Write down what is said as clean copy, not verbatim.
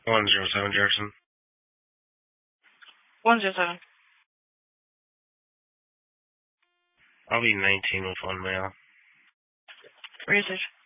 107 Jefferson. 107. I'll be 19 with one male. Research.